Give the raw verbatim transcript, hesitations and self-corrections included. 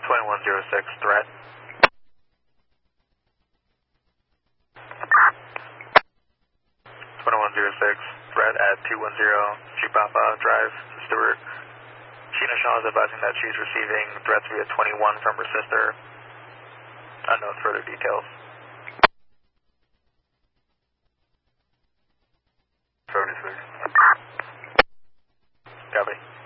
twenty-one oh six, threat. twenty-one oh six, threat at two one zero Chupapa Drive, Stewart. Sheena Shaw is advising that she's receiving threats via twenty-one from her sister. Unknown further details. seventy-six. Copy.